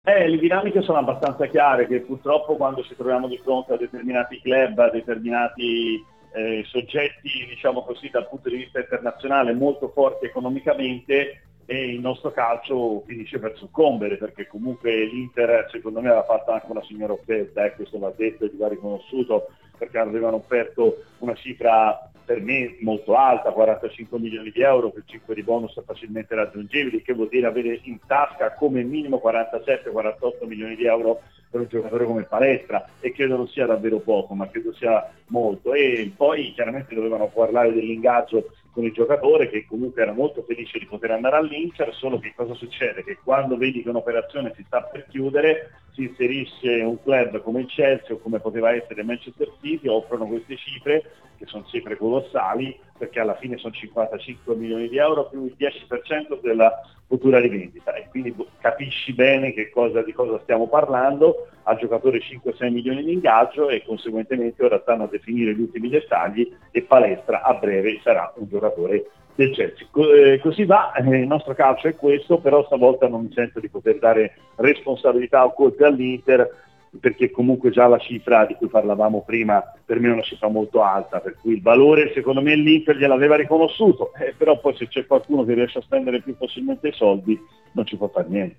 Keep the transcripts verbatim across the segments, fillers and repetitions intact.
Eh, le dinamiche sono abbastanza chiare, che purtroppo quando ci troviamo di fronte a determinati club, a determinati eh, soggetti, diciamo così, dal punto di vista internazionale molto forti economicamente, e il nostro calcio finisce per soccombere, perché comunque l'Inter secondo me aveva fatto anche una signora offerta, eh, questo va detto e va riconosciuto, perché avevano offerto una cifra per me molto alta, quarantacinque milioni di euro, per cinque di bonus facilmente raggiungibili, che vuol dire avere in tasca come minimo quarantasette quarantotto milioni di euro per un giocatore come Palestra, e credo non sia davvero poco, ma credo sia molto. E poi chiaramente dovevano parlare dell'ingaggio con il giocatore, che comunque era molto felice di poter andare all'Inter, solo che cosa succede? Che quando vedi che un'operazione si sta per chiudere, si inserisce un club come il Chelsea o come poteva essere Manchester City, offrono queste cifre, che sono cifre colossali, perché alla fine sono cinquantacinque milioni di euro più il dieci per cento della futura rivendita, e quindi capisci bene che cosa, di cosa stiamo parlando. Al giocatore cinque sei milioni di ingaggio, e conseguentemente ora stanno a definire gli ultimi dettagli, e Palestra a breve sarà un giocatore del Chelsea. Co- eh, così va, eh, il nostro calcio è questo, però stavolta non mi sento di poter dare responsabilità o colpe all'Inter, perché comunque già la cifra di cui parlavamo prima per me è una cifra molto alta, per cui il valore secondo me l'Inter gliel'aveva riconosciuto, eh, però poi se c'è qualcuno che riesce a spendere più facilmente i soldi non ci può fare niente.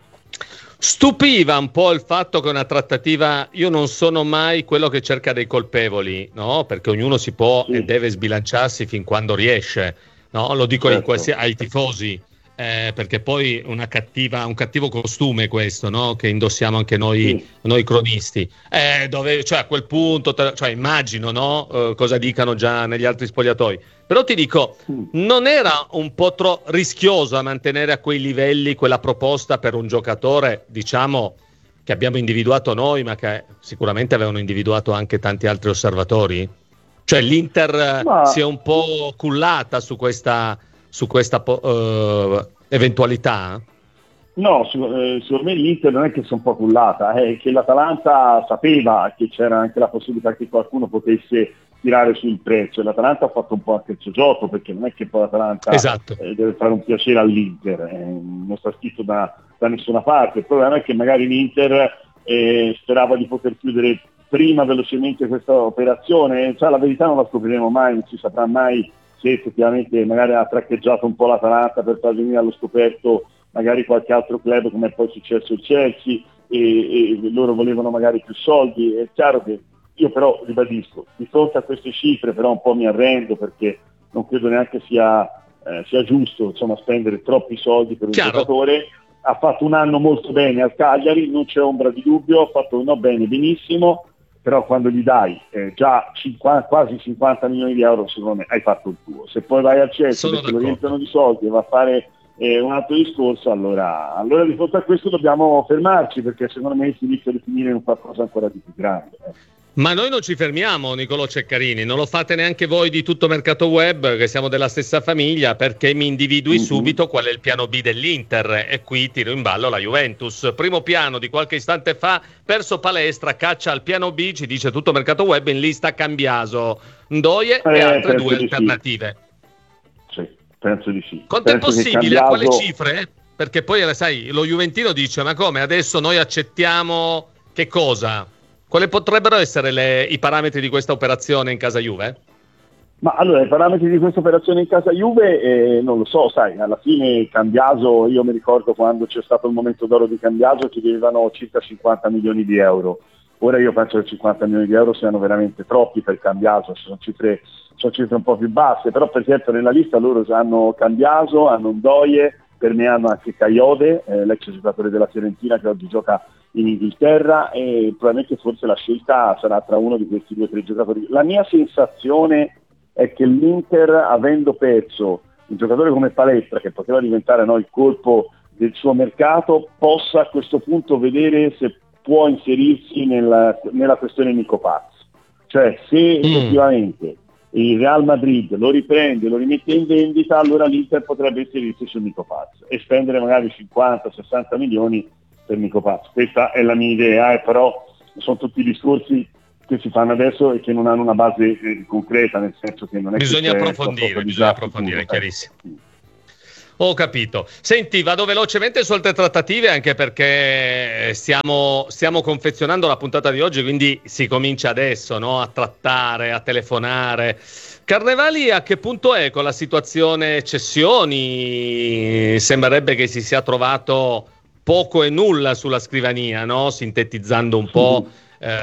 Stupiva un po' il fatto che una trattativa, io non sono mai quello che cerca dei colpevoli, no? Perché ognuno si può sì. e deve sbilanciarsi fin quando riesce, no? Lo dico certo. qualsi- ai tifosi, eh, perché poi una cattiva, un cattivo costume questo, no? Che indossiamo anche noi, sì. noi cronisti. Eh, dove, cioè a quel punto, te, cioè immagino, no? Eh, cosa dicano già negli altri spogliatoi. Però ti dico, non era un po' troppo rischioso a mantenere a quei livelli quella proposta per un giocatore, diciamo, che abbiamo individuato noi, ma che sicuramente avevano individuato anche tanti altri osservatori? Cioè l'Inter ma... si è un po' cullata su questa, su questa uh, eventualità? No, secondo me l'Inter non è che si è un po' cullata, è che l'Atalanta sapeva che c'era anche la possibilità che qualcuno potesse tirare sul prezzo, e l'Atalanta ha fatto un po' anche il suo gioco, perché non è che poi l'Atalanta esatto. eh, deve fare un piacere all'Inter, eh, non sta scritto da, da nessuna parte. Il problema è che magari l'Inter eh, sperava di poter chiudere prima velocemente questa operazione, cioè la verità non la scopriremo mai, non si saprà mai se effettivamente magari ha traccheggiato un po' l'Atalanta per far venire allo scoperto magari qualche altro club, come è poi successo il Chelsea, e, e loro volevano magari più soldi. È chiaro che io però ribadisco, di fronte a queste cifre però un po' mi arrendo, perché non credo neanche sia, eh, sia giusto insomma spendere troppi soldi per un Chiaro. giocatore. Ha fatto un anno molto bene al Cagliari, non c'è ombra di dubbio, ha fatto un no bene benissimo, però quando gli dai eh, già cinquanta, quasi cinquanta milioni di euro, secondo me hai fatto il tuo. Se poi vai al Chelsea perché lo riempiono di soldi e va a fare eh, un altro discorso, allora, allora di fronte a questo dobbiamo fermarci, perché secondo me si rischia di finire in un qualcosa ancora di più grande. Eh. Ma noi non ci fermiamo, Nicolò Ceccarini, non lo fate neanche voi di Tutto Mercato Web, che siamo della stessa famiglia, perché mi individui mm-hmm. subito qual è il piano B dell'Inter, e qui tiro in ballo la Juventus. Primo piano di qualche istante fa, perso Palestra, caccia al piano B, ci dice Tutto Mercato Web, in lista Cambiaso, Ndoye eh, e altre due alternative. Sì. Sì, penso di sì. Quanto è penso possibile? Cambiaso... A quale cifre? Perché poi, sai, lo Juventino dice, ma come, adesso noi accettiamo che cosa? Quali potrebbero essere le, i parametri di questa operazione in casa Juve? Ma allora, i parametri di questa operazione in casa Juve, eh, non lo so, sai, alla fine Cambiaso, io mi ricordo quando c'è stato il momento d'oro di Cambiaso, chiedevano circa cinquanta milioni di euro. Ora io penso che cinquanta milioni di euro siano veramente troppi per Cambiaso, sono cifre, sono cifre un po' più basse, però per esempio nella lista loro hanno Cambiaso, hanno Ndoye, per me hanno anche Caiode, eh, l'ex giocatore della Fiorentina che oggi gioca in Inghilterra, e probabilmente forse la scelta sarà tra uno di questi due o tre giocatori. La mia sensazione è che l'Inter, avendo perso un giocatore come Palestra, che poteva diventare no, il colpo del suo mercato, possa a questo punto vedere se può inserirsi nella, nella questione Nico Paz. Cioè se mm. effettivamente il Real Madrid lo riprende, lo rimette in vendita, allora l'Inter potrebbe inserirsi su Nico Paz e spendere magari cinquanta sessanta milioni per Nico Paz. Questa è la mia idea, eh, però sono tutti discorsi che si fanno adesso e che non hanno una base eh, concreta, nel senso che non è bisogna che approfondire, bisogna approfondire, è chiarissimo. Ho capito. Senti, vado velocemente su altre trattative anche perché stiamo, stiamo confezionando la puntata di oggi, quindi si comincia adesso, no? A trattare, a telefonare. Carnevali a che punto è con la situazione cessioni? Sembrerebbe che si sia trovato poco e nulla sulla scrivania, no? Sintetizzando un po' eh,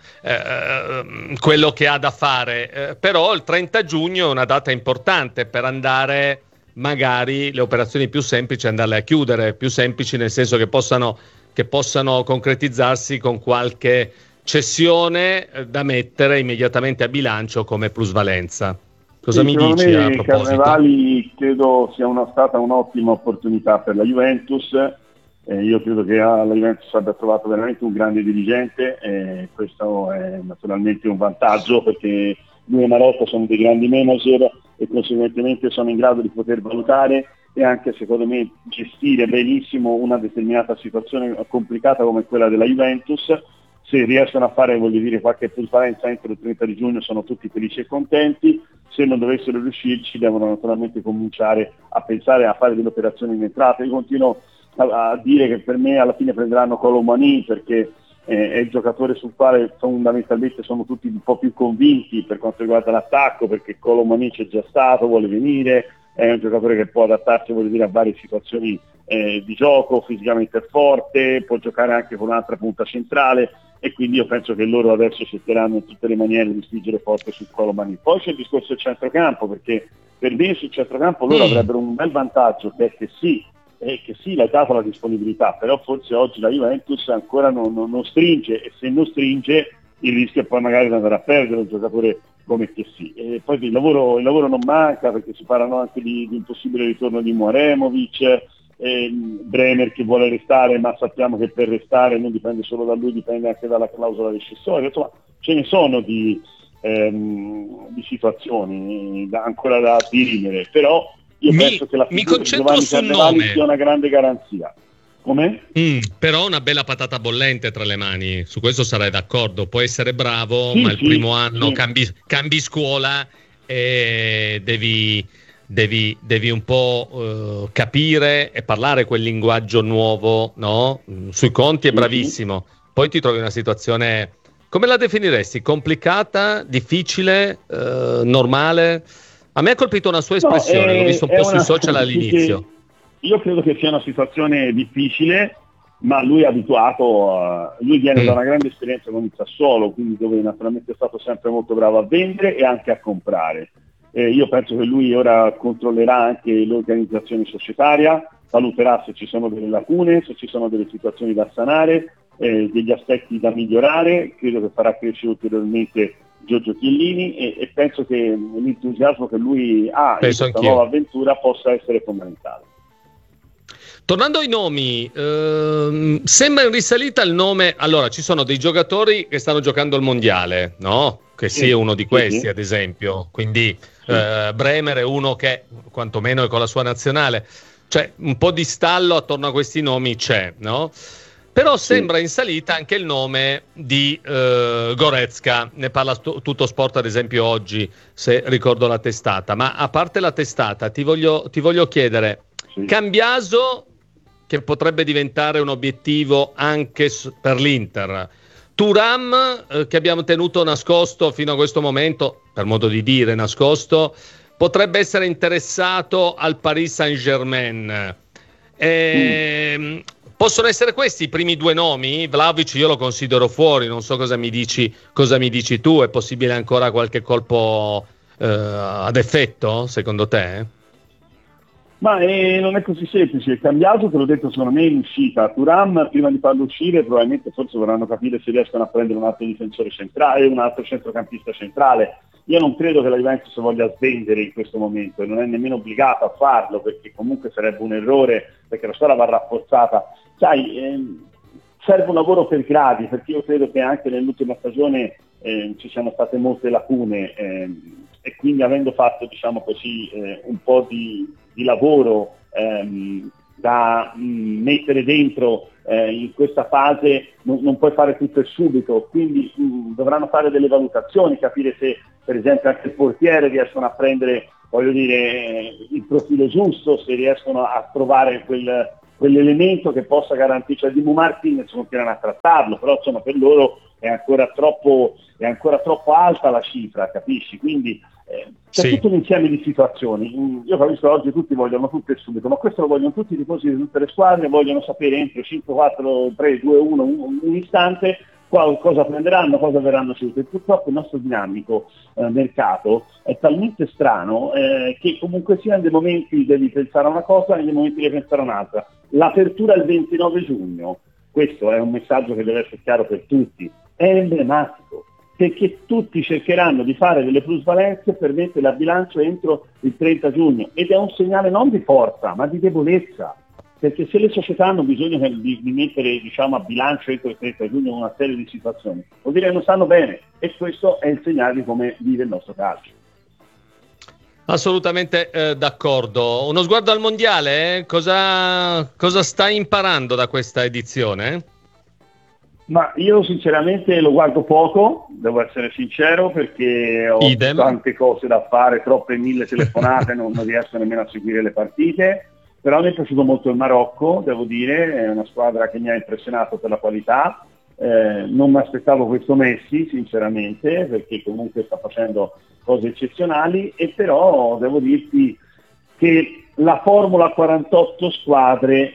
eh, quello che ha da fare. Eh, però il trenta giugno è una data importante per andare, magari le operazioni più semplici, andarle a chiudere, più semplici nel senso che possano, che possano concretizzarsi con qualche cessione eh, da mettere immediatamente a bilancio come plusvalenza. Cosa sì, mi secondo dici me a proposito? Carnevali credo sia una, stata un'ottima opportunità per la Juventus. Eh, io credo che la Juventus abbia trovato veramente un grande dirigente e questo è naturalmente un vantaggio perché lui e Marotta sono dei grandi manager e conseguentemente sono in grado di poter valutare e anche secondo me gestire benissimo una determinata situazione complicata come quella della Juventus. Se riescono a fare, voglio dire, qualche plusvalenza entro il trenta di giugno sono tutti felici e contenti, se non dovessero riuscirci devono naturalmente cominciare a pensare a fare delle operazioni in entrata. Io continuo a, a dire che per me alla fine prenderanno Colomani perché eh, è il giocatore sul quale fondamentalmente sono tutti un po' più convinti per quanto riguarda l'attacco, perché Colomani c'è già stato, vuole venire, è un giocatore che può adattarsi, voglio dire, a varie situazioni eh, di gioco, fisicamente è forte, può giocare anche con un'altra punta centrale e quindi io penso che loro adesso cercheranno in tutte le maniere di spingere forte su Colomani. Poi c'è il discorso del centrocampo, perché per me sul centrocampo loro mm. avrebbero un bel vantaggio, che è che sì, è che sì, l'ha dato la disponibilità, però forse oggi la Juventus ancora non, non, non stringe e se non stringe il rischio è poi magari di andare a perdere un giocatore come che sì. E poi il lavoro, il lavoro non manca perché si parlano anche di, di un possibile ritorno di Muaremovic, eh, Bremer che vuole restare, ma sappiamo che per restare non dipende solo da lui, dipende anche dalla clausola rescissoria. Insomma, ce ne sono di, ehm, di situazioni da, ancora da dirimere, però io mi, penso che la figura di Giovanni Carnevali sia una grande garanzia. Come? Mm, però una bella patata bollente tra le mani, su questo sarei d'accordo. Puoi essere bravo, sì, ma il sì, primo anno sì. cambi, cambi scuola e devi, devi, devi un po' uh, capire e parlare quel linguaggio nuovo, no? Sui conti è bravissimo. Sì, sì. Poi ti trovi in una situazione, come la definiresti? Complicata, difficile, uh, normale? A me ha colpito una sua espressione, no, è, l'ho visto un po' una, sui social all'inizio. Io credo che sia una situazione difficile, ma lui è abituato, a, lui viene mm. da una grande esperienza con il Sassuolo, quindi dove naturalmente è stato sempre molto bravo a vendere e anche a comprare. Eh, io penso che lui ora controllerà anche l'organizzazione societaria, valuterà se ci sono delle lacune, se ci sono delle situazioni da sanare, eh, degli aspetti da migliorare, credo che farà crescere ulteriormente Giorgio Chiellini e, e penso che l'entusiasmo che lui ha penso in questa anch'io. nuova avventura possa essere fondamentale. Tornando ai nomi, ehm, sembra in risalita il nome. Allora, ci sono dei giocatori che stanno giocando al mondiale, no? Che sì, sia uno di questi, sì, sì. ad esempio. Quindi sì. eh, Bremer è uno che quantomeno è con la sua nazionale. Cioè, un po' di stallo attorno a questi nomi c'è, no? Però sembra sì. in salita anche il nome di eh, Goretzka. Ne parla st- tutto sport, ad esempio, oggi, se ricordo la testata. Ma a parte la testata, ti voglio, ti voglio chiedere, sì. Cambiaso, che potrebbe diventare un obiettivo anche per l'Inter. Thuram, eh, che abbiamo tenuto nascosto fino a questo momento, per modo di dire nascosto, potrebbe essere interessato al Paris Saint-Germain. E, mm. Possono essere questi i primi due nomi? Vlahovic io lo considero fuori, non so cosa mi dici, cosa mi dici tu. È possibile ancora qualche colpo eh, ad effetto, secondo te? Ma eh, non è così semplice. Il cambiato, te l'ho detto, secondo me è in uscita. Thuram, prima di farlo uscire, probabilmente forse vorranno capire se riescono a prendere un altro difensore centrale, un altro centrocampista centrale. Io non credo che la Juventus voglia svendere in questo momento e non è nemmeno obbligata a farlo, perché comunque sarebbe un errore, perché la squadra va rafforzata. Sai, ehm, serve un lavoro per gradi, perché io credo che anche nell'ultima stagione eh, ci siano state molte lacune ehm, e quindi avendo fatto, diciamo così, eh, un po' di, di lavoro ehm, da mh, mettere dentro eh, in questa fase, non, non puoi fare tutto e subito, quindi mh, dovranno fare delle valutazioni, capire se per esempio anche il portiere riescono a prendere voglio dire, il profilo giusto, se riescono a trovare quel, quell'elemento che possa garantire, cioè Dibu Martinez continuano a trattarlo, però insomma per loro è ancora troppo, è ancora troppo alta la cifra, capisci? Quindi eh, c'è sì. tutto un insieme di situazioni. Io capisco che oggi tutti vogliono tutto e subito, ma questo lo vogliono tutti i tifosi di tutte le squadre, vogliono sapere entro cinque, quattro, tre, due, uno, un, un istante cosa prenderanno, cosa verranno scelte. Purtroppo il nostro dinamico eh, mercato è talmente strano eh, che comunque sia in dei momenti devi pensare a una cosa e in dei momenti devi pensare a un'altra. L'apertura il ventinove giugno, questo è un messaggio che deve essere chiaro per tutti, è emblematico, perché tutti cercheranno di fare delle plusvalenze per mettere a bilancio entro il trenta giugno, ed è un segnale non di forza ma di debolezza. Perché se le società hanno bisogno di, di mettere diciamo, a bilancio entro il trenta giugno una serie di situazioni, vuol dire che non stanno bene, e questo è il segnale di come vive il nostro calcio. Assolutamente eh, d'accordo. Uno sguardo al mondiale, eh? cosa, cosa stai imparando da questa edizione? Ma io sinceramente lo guardo poco, devo essere sincero, perché ho Idem. tante cose da fare, troppe mille telefonate, non, non riesco nemmeno a seguire le partite. Però mi è piaciuto molto il Marocco, devo dire, è una squadra che mi ha impressionato per la qualità, eh, non mi aspettavo questo Messi sinceramente, perché comunque sta facendo cose eccezionali, e però devo dirti che la formula quarantotto squadre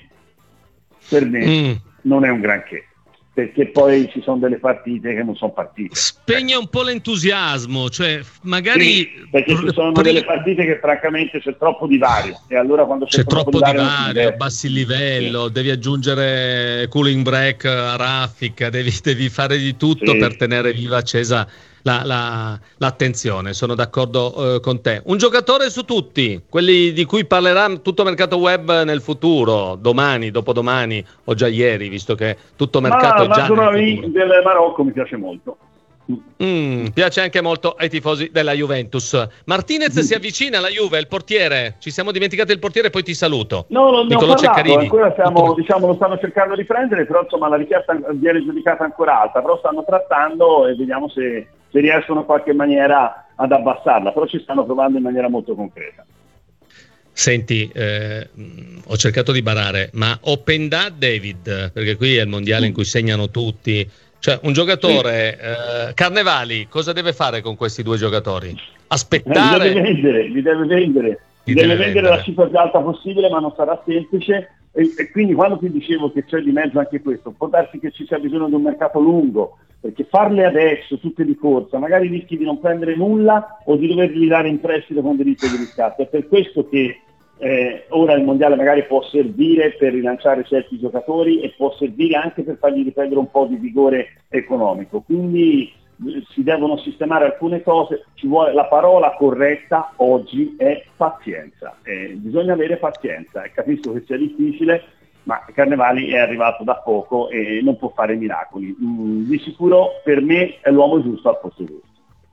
per me mm. non è un granché, perché poi ci sono delle partite che non sono partite. Spegne un po' l'entusiasmo, cioè magari... Sì, perché ci sono pr- delle partite che francamente c'è troppo divario, e allora quando c'è, c'è troppo, troppo divario, divario abbassi il livello, sì. devi aggiungere cooling break a raffica, devi, devi fare di tutto sì. per tenere viva accesa la, la, l'attenzione, sono d'accordo eh, con te. Un giocatore su tutti, quelli di cui parlerà tutto mercato web nel futuro, domani, dopodomani o già ieri, visto che tutto mercato ma, già ma nel del Marocco mi piace molto. Mm, piace anche molto ai tifosi della Juventus. Martinez mm. si avvicina alla Juve, il portiere. Ci siamo dimenticati il portiere, poi ti saluto. No, non ne ho parlato, Ceccarini. ancora stiamo, diciamo, lo stanno cercando di prendere, però insomma la richiesta viene giudicata ancora alta, però stanno trattando e vediamo se, se riescono in qualche maniera ad abbassarla, però ci stanno provando in maniera molto concreta. Senti, eh, ho cercato di barare, ma Openda David, perché qui è il mondiale mm. in cui segnano tutti. Cioè, un giocatore, sì. eh, Carnevali, cosa deve fare con questi due giocatori? Aspettare? Eh, li deve vendere, li deve vendere, li deve, deve vendere la cifra più alta possibile, ma non sarà semplice. E, e quindi quando ti dicevo che c'è di mezzo anche questo, può darsi che ci sia bisogno di un mercato lungo, perché farle adesso, tutte di corsa, magari rischi di non prendere nulla o di doverli dare in prestito con diritto di riscatto. È per questo che Eh, ora il mondiale magari può servire per rilanciare certi giocatori e può servire anche per fargli riprendere un po' di vigore economico, quindi eh, si devono sistemare alcune cose, ci vuole, la parola corretta oggi è pazienza, eh, bisogna avere pazienza, e capisco che sia difficile, ma Carnevali è arrivato da poco e non può fare miracoli. Mm, di sicuro per me è l'uomo giusto al posto giusto.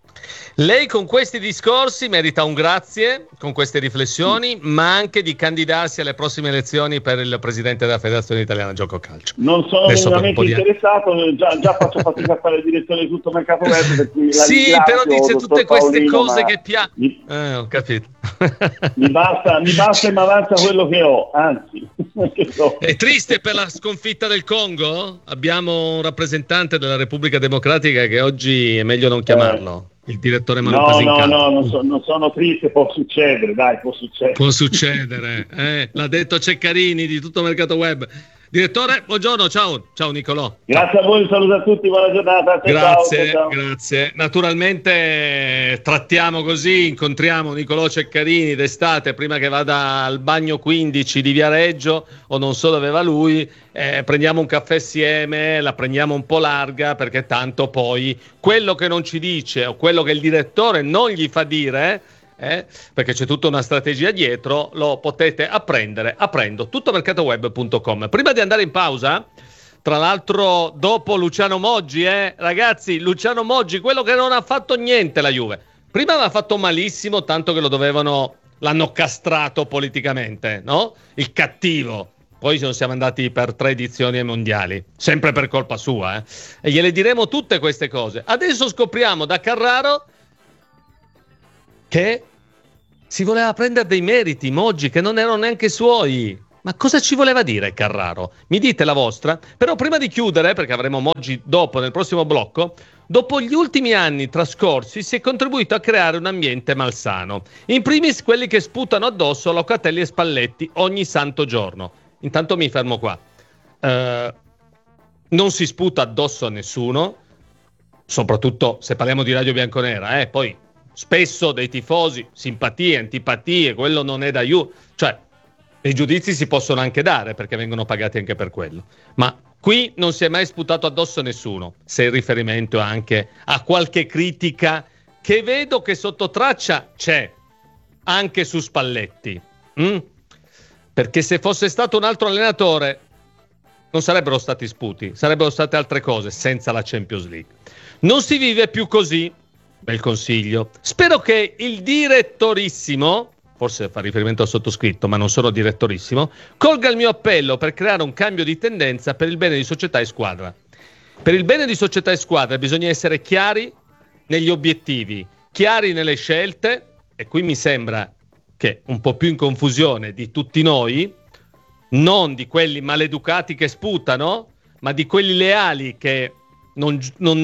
Lei con questi discorsi merita un grazie, con queste riflessioni, ma anche di candidarsi alle prossime elezioni per il presidente della Federazione Italiana Gioco Calcio. Non sono minimamente interessato, già, già faccio fatica a fare il direttore di tutto mercato web, per cui la sì, però dice tutte queste Paolino, cose che piacciono. Mi... Eh, ho capito. mi basta, mi basta e mi avanza quello che ho, anzi. Che so. È triste per la sconfitta del Congo? Abbiamo un rappresentante della Repubblica Democratica che oggi è meglio non chiamarlo. Eh. Il direttore Manu No, Pasincato. no, no, non, so, non sono triste, può succedere, dai, può succedere. Può succedere, eh? L'ha detto Ceccarini di Tutto Mercato Web. Direttore, buongiorno, ciao, ciao Nicolò. Grazie a voi, un saluto a tutti, buona giornata. Grazie, ciao, ciao. grazie. Naturalmente trattiamo così, incontriamo Nicolò Ceccarini d'estate prima che vada al bagno quindici di Viareggio o non so dove va lui, eh, prendiamo un caffè assieme, la prendiamo un po' larga, perché tanto poi quello che non ci dice o quello che il direttore non gli fa dire, Eh, perché c'è tutta una strategia dietro, lo potete apprendere aprendo tuttomercatoweb punto com. Prima di andare in pausa, tra l'altro dopo Luciano Moggi, eh, ragazzi, Luciano Moggi, quello che non ha fatto niente la Juve, prima aveva fatto malissimo, tanto che lo dovevano, l'hanno castrato politicamente, no? Il cattivo. Poi non siamo andati per tre edizioni ai mondiali, sempre per colpa sua, eh? E gliele diremo tutte queste cose. Adesso scopriamo da Carraro che si voleva prendere dei meriti, Moggi, che non erano neanche suoi. Ma cosa ci voleva dire Carraro? Mi dite la vostra? Però prima di chiudere, perché avremo Moggi dopo, nel prossimo blocco, dopo gli ultimi anni trascorsi si è contribuito a creare un ambiente malsano. In primis quelli che sputano addosso Locatelli e Spalletti ogni santo giorno. Intanto mi fermo qua. Uh, non si sputa addosso a nessuno, soprattutto se parliamo di Radio Bianconera, eh? Poi spesso dei tifosi, simpatie, antipatie, quello non è da aiuto, cioè i giudizi si possono anche dare perché vengono pagati anche per quello, ma qui non si è mai sputato addosso a nessuno, se il riferimento è anche a qualche critica che vedo che sotto traccia c'è anche su Spalletti, mm? Perché se fosse stato un altro allenatore non sarebbero stati sputi, sarebbero state altre cose senza la Champions League. Non si vive più così, bel consiglio. Spero che il direttorissimo, forse fa riferimento al sottoscritto, ma non sono direttorissimo, colga il mio appello per creare un cambio di tendenza per il bene di società e squadra. Per il bene di società e squadra bisogna essere chiari negli obiettivi, chiari nelle scelte, e qui mi sembra che un po' più in confusione di tutti noi, non di quelli maleducati che sputano, ma di quelli leali che non,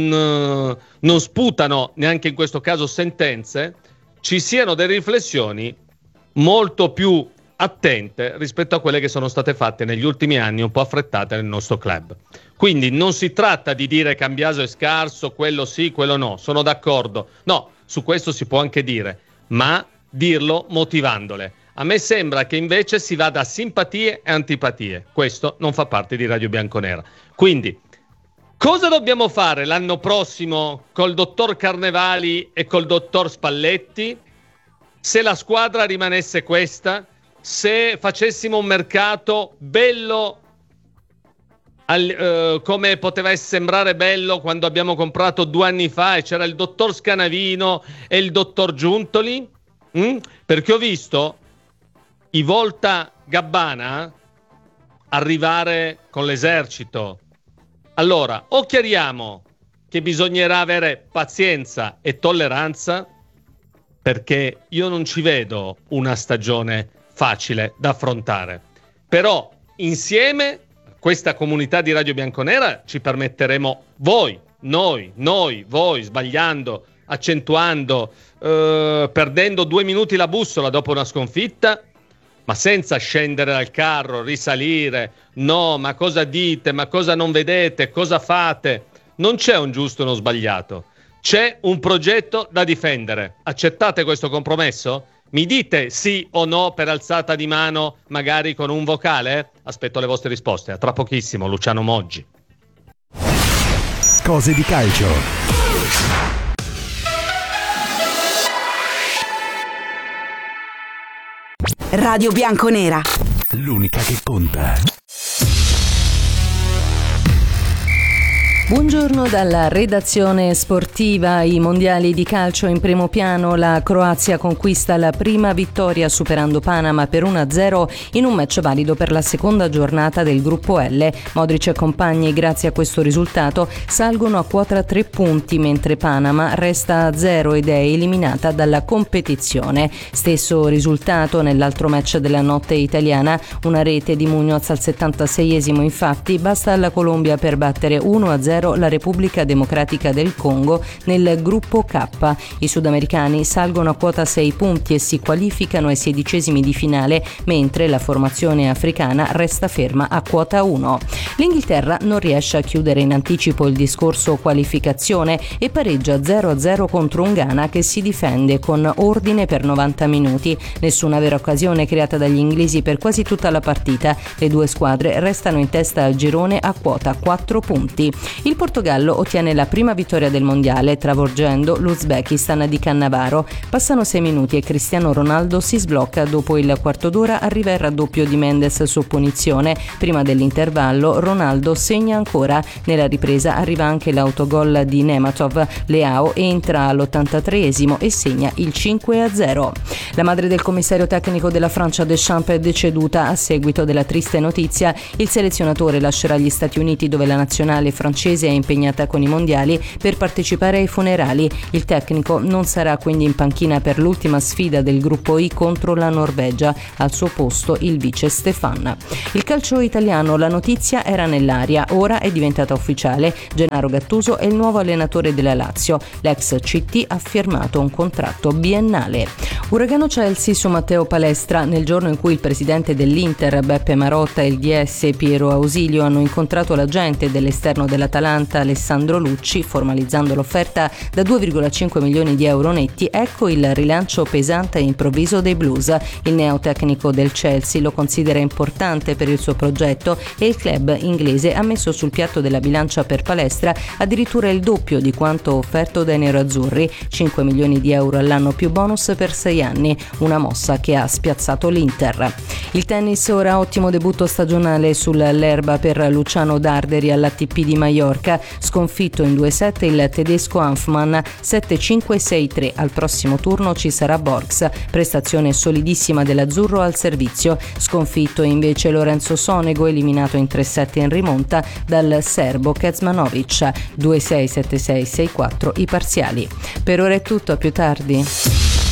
non, non sputano neanche in questo caso sentenze, ci siano delle riflessioni molto più attente rispetto a quelle che sono state fatte negli ultimi anni, un po' affrettate nel nostro club. Quindi non si tratta di dire Cambiaso è scarso, quello sì, quello no, sono d'accordo. No, su questo si può anche dire, ma dirlo motivandole. A me sembra che invece si vada a simpatie e antipatie. Questo non fa parte di Radio Bianconera. Quindi, cosa dobbiamo fare l'anno prossimo col dottor Carnevali e col dottor Spalletti? Se la squadra rimanesse questa, se facessimo un mercato bello, al, eh, come poteva sembrare bello quando abbiamo comprato due anni fa e c'era il dottor Scanavino e il dottor Giuntoli, mm? Perché ho visto i Volta Gabbana arrivare con l'esercito. Allora, o chiariamo che bisognerà avere pazienza e tolleranza, perché io non ci vedo una stagione facile da affrontare. Però insieme, questa comunità di Radio Bianconera, ci permetteremo voi, noi, noi, voi, sbagliando, accentuando, eh, perdendo due minuti la bussola dopo una sconfitta, ma senza scendere dal carro, risalire, no, ma cosa dite, ma cosa non vedete, cosa fate? Non c'è un giusto e uno sbagliato, c'è un progetto da difendere. Accettate questo compromesso? Mi dite sì o no per alzata di mano, magari con un vocale? Aspetto le vostre risposte, a tra pochissimo, Luciano Moggi. Cose di calcio. Radio Bianconera, l'unica che conta. Buongiorno dalla redazione sportiva. I mondiali di calcio in primo piano. La Croazia conquista la prima vittoria superando Panama per uno a zero in un match valido per la seconda giornata del gruppo L. Modric e compagni, grazie a questo risultato, salgono a quota tre punti, mentre Panama resta a zero ed è eliminata dalla competizione. Stesso risultato nell'altro match della notte italiana, una rete di Muñoz al settantaseiesimo. Infatti basta alla Colombia per battere uno a zero la Repubblica Democratica del Congo nel gruppo K. I sudamericani salgono a quota sei punti e si qualificano ai sedicesimi di finale, mentre la formazione africana resta ferma a quota uno. L'Inghilterra non riesce a chiudere in anticipo il discorso qualificazione e pareggia zero a zero contro un Ghana che si difende con ordine per novanta minuti. Nessuna vera occasione creata dagli inglesi per quasi tutta la partita. Le due squadre restano in testa al girone a quota quattro punti. Il Portogallo ottiene la prima vittoria del mondiale travolgendo l'Uzbekistan di Cannavaro. Passano sei minuti e Cristiano Ronaldo si sblocca. Dopo il quarto d'ora arriva il raddoppio di Mendes su punizione. Prima dell'intervallo Ronaldo segna ancora. Nella ripresa arriva anche l'autogol di Nematov. Leao entra all'ottantatreesimo e segna il cinque a zero. La madre del commissario tecnico della Francia Deschamps è deceduta. A seguito della triste notizia, il selezionatore lascerà gli Stati Uniti, dove la nazionale francese inglese è impegnata con i mondiali per partecipare ai funerali. Il tecnico non sarà quindi in panchina per l'ultima sfida del gruppo I contro la Norvegia, al suo posto il vice Stefan. Il calcio italiano, la notizia era nell'aria, ora è diventata ufficiale. Gennaro Gattuso è il nuovo allenatore della Lazio. L'ex C T ha firmato un contratto biennale. Uragano Chelsea su Matteo Palestra. Nel giorno in cui il presidente dell'Inter Beppe Marotta e il D S Piero Ausilio hanno incontrato l'agente dell'esterno dell'Atalanta Alessandro Lucci, formalizzando l'offerta da due virgola cinque milioni di euro netti, ecco il rilancio pesante e improvviso dei Blues. Il neotecnico del Chelsea lo considera importante per il suo progetto e il club inglese ha messo sul piatto della bilancia per Palestra addirittura il doppio di quanto offerto dai nerazzurri, cinque milioni di euro all'anno più bonus per sei anni, una mossa che ha spiazzato l'Inter. Il tennis ora, ottimo debutto stagionale sull'erba per Luciano Darderi all'A T P di Maiorca, sconfitto in due set il tedesco Hanfmann sette cinque sei tre. Al prossimo turno ci sarà Borgs, prestazione solidissima dell'azzurro al servizio, sconfitto invece Lorenzo Sonego, eliminato in tre set in rimonta dal serbo Kecmanovic, due sei sette sei sei quattro i parziali. Per ora è tutto, a più tardi.